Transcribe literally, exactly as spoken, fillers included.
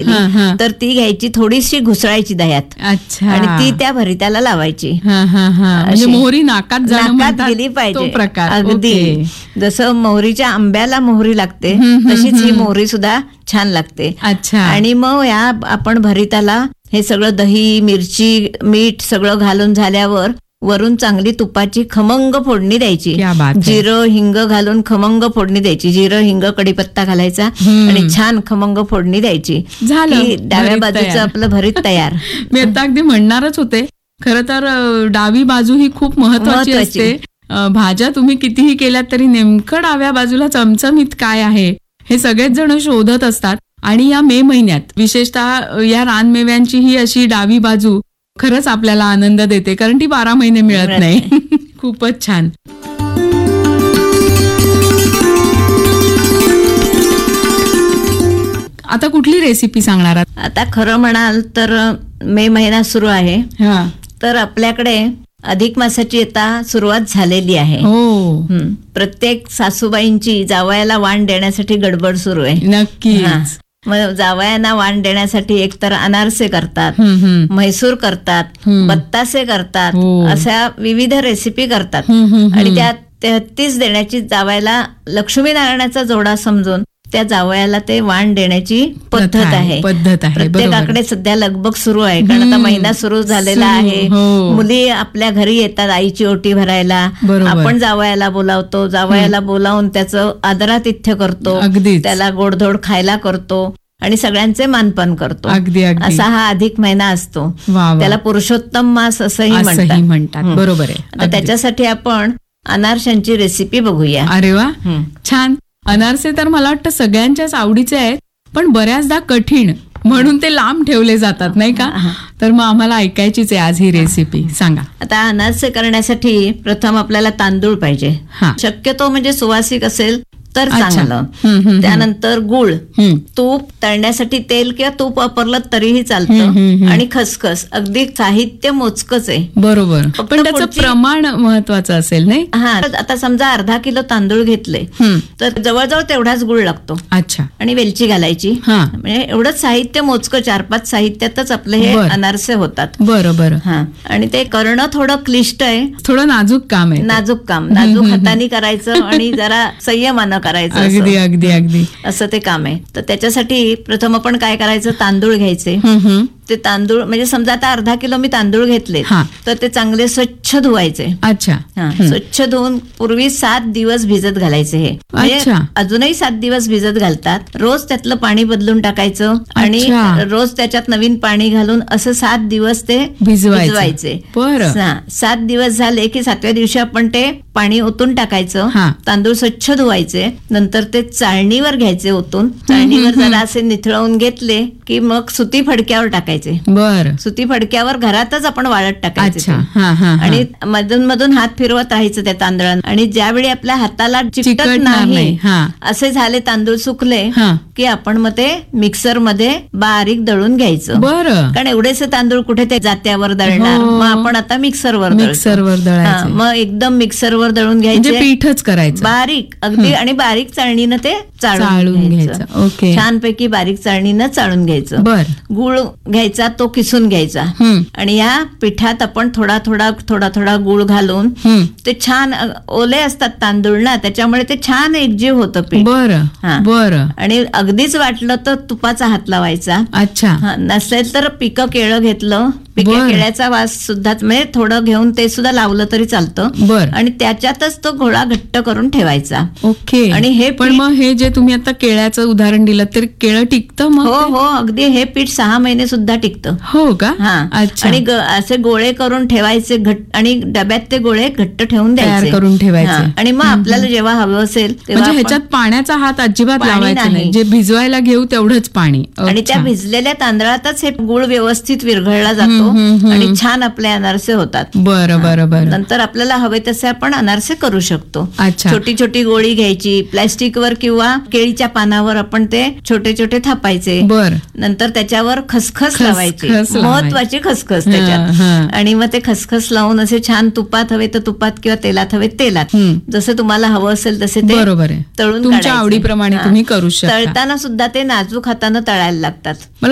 केली तर ती घ्यायची, थोडीशी घुसळायची दह्यात. अच्छा. आणि ती त्या भरित्याला लावायची. म्हणजे मोहरी नाकात नाकात गेली पाहिजे. प्रकार अगदी जसं मोहरीच्या आंब्याला मोहरी लागते तशीच ही मोहरी सुद्धा छान लागते. अच्छा. आणि मग या आपण भरिताला हे सगळं दही, मिरची, मीठ सगळं घालून झाल्यावर वरून चांगली तुपाची खमंग फोडणी द्यायची. जिरं हिंग घालून खमंग फोडणी द्यायची. जिरं हिंग कडीपत्ता घालायचा आणि छान खमंग फोडणी द्यायची. झालं, डाव्या बाजूचं आपलं भरीत तयार. मी आता अगदी म्हणणारच होते, खरं तर डावी बाजू ही खूप महत्वाची असते. भाज्या तुम्ही कितीही केल्यात तरी नेमकं डाव्या बाजूला चमचमीत काय आहे हे सगळेच जण शोधत असतात. आणि या मे महिन्यात विशेषतः या रानमेव्यांची ही अशी डावी बाजू खरंच आपल्याला आनंद देते, कारण ती बारा महिने मिळत नाही. खूपच छान. आता कुठली रेसिपी सांगणार? आता खरं म्हणाल तर मे महिना सुरू आहे, तर आपल्याकडे अधिक मासाची आता सुरुवात झालेली आहे. हो. प्रत्येक सासूबाईंची जावयाला वाण देण्यासाठी गडबड सुरू आहे. नक्की. मग जावयांना वाण देण्यासाठी एकतर अनारसे करतात, म्हैसूर करतात, बत्तासे करतात, अशा विविध रेसिपी करतात. आणि त्या तेहतीस देण्याची जावयाला लक्ष्मीनारायणाचा जोडा समजून त्या जावयाला ते वाण देण्याची पद्धत आहे. पद्धत आहे. प्रत्येकाकडे सध्या लगबग सुरू आहे, कारण आता महिना सुरू झालेला आहे. मुली आपल्या घरी येतात आईची ओटी भरायला. आपण जावयाला बोलावतो, जावयाला बोलावून त्याचं आदरातिथ्य करतो, त्याला गोडधोड खायला करतो आणि सगळ्यांचे मानपान करतो. असा हा अधिक महिना असतो. त्याला पुरुषोत्तम मास असंही म्हणतात. बरोबर आहे. त्याच्यासाठी आपण अनारशांची रेसिपी बघूया. अरे वा, छान. अनारसे तर मला वाटतं सगळ्यांच्याच आवडीचे आहेत, पण बऱ्याचदा कठीण म्हणून ते लांब ठेवले जातात, नाही का? तर मग आम्हाला ऐकायचीच आहे आज ही रेसिपी. सांगा. आता अनारसे करण्यासाठी प्रथम आपल्याला तांदूळ पाहिजे. शक्यतो म्हणजे सुवासिक असेल तर चांगलं. त्यानंतर गुळ, तूप, तळण्यासाठी तेल किंवा तूप वापरलं तरीही चालतं. आणि खसखस. अगदी साहित्य मोजकच आहे. बरोबर, पण त्याचं प्रमाण महत्वाचं असेल, नाही? हा. आता समजा अर्धा किलो तांदूळ घेतले तर जवळजवळ तेवढाच गुळ लागतो. अच्छा. आणि वेलची घालायची. म्हणजे एवढंच साहित्य मोजकं, चार पाच साहित्यातच आपले हे अनारसे होतात. बरोबर. हा. आणि ते करणं थोडं क्लिष्ट आहे, थोडं नाजूक काम आहे. नाजूक काम नाजूक हाताने करायचं आणि जरा संयमानं करायचं. अगदी अगदी अगदी असं ते काम आहे. तर त्याच्यासाठी प्रथम आपण काय करायचं, तांदूळ घ्यायचे. ते तांदूळ म्हणजे समजा आता अर्धा किलो मी तांदूळ घेतले तर ते चांगले स्वच्छ धुवायचे. अच्छा. स्वच्छ धुवून पूर्वी सात दिवस भिजत घालायचे. हे म्हणजे अजूनही सात दिवस भिजत घालतात. रोज त्यातलं पाणी बदलून टाकायचं आणि रोज त्याच्यात नवीन पाणी घालून असं सात दिवस ते भिजवायचे. सात दिवस झाले की सातव्या दिवशी आपण ते पाणी ओतून टाकायचं. तांदूळ स्वच्छ धुवायचे. नंतर ते चाळणीवर घ्यायचे ओतून. चाळणीवर जरा असे निथळवून घेतले की मग सुती फडक्यावर टाकायचे. बर. सुती फडक्यावर घरातच आपण वाळत टाकायचे. आणि मधून मधून हात फिरवत राहायचं त्या तांदळांना. आणि ज्यावेळी आपल्या हाताला चिकटत नाही असे झाले तांदूळ सुकले की आपण मग ते मिक्सर मध्ये बारीक दळून घ्यायचं. बरं. कारण एवढेसे तांदूळ कुठे ते जात्यावर दळणार. मग आपण आता मिक्सरवर मिक्सरवर दळायचं. मग एकदम मिक्सरवर दळून घ्यायचे. पीठच करायचं बारीक अगदी. आणि बारीक चाळणीनं ते चाळून घ्यायचं. ओके. छानपैकी बारीक चाळणीनं चाळून घ्यायचं. बर. गुळ घ्यायचा, तो किसून घ्यायचा. आणि या पिठात आपण थोडा थोडा थोडा थोडा गुळ घालून ते छान, ओले असतात तांदूळ ना, त्याच्यामुळे ते छान एकजीव होतं पीठ. बरं बरं. आणि अगदीच वाटलं तर तुपाचा हात लावायचा. अच्छा. नसेल तर पिकं केळं घेतलं, पिक्या केळ्याचा वास सुद्धा म्हणजे थोडं घेऊन ते सुद्धा लावलं तरी चालतं. आणि त्याच्यातच तो घोळा घट्ट करून ठेवायचा. ओके. आणि हे पण मग हे जे तुम्ही आता केळ्याचं उदाहरण दिलं तर केळं टिकतं मग? हो हो, अगदी हे पीठ सहा महिने सुद्धा टिकतं. हो का? हा. आणि असे गोळे करून ठेवायचे घट्ट. आणि डब्यात ते गोळे घट्ट ठेवून द्यायचे, करून ठेवायचे. आणि मग आपल्याला जेव्हा हवं असेल तेव्हा ह्याच्यात पाण्याचा हात अजिबात लावायचा नाही. जे भिजवायला घेऊ तेवढंच पाणी. आणि त्या भिजलेल्या तांदळातच हे गुळ व्यवस्थित विरघळला जातो आणि छान आपले अनारसे होतात. बरं बरं बरं. नंतर आपल्याला हवे तसे आपण अनारसे करू शकतो. अच्छा. छोटी छोटी गोळी घ्यायची, प्लॅस्टिकवर किंवा केळीच्या पानावर आपण ते छोटे छोटे थापायचे. बर. नंतर त्याच्यावर खसखस लावायची, महत्वाची खसखस त्याच्यात. आणि मग ते खसखस लावून असे छान तुपात हवे तर तुपात किंवा तेलात हवे तेलात, जसं तुम्हाला हवं असेल तसे ते तळून तुमच्या आवडीप्रमाणे तुम्ही करू शकता. तळताना सुद्धा ते नाजूक हातानं तळायला लागतात.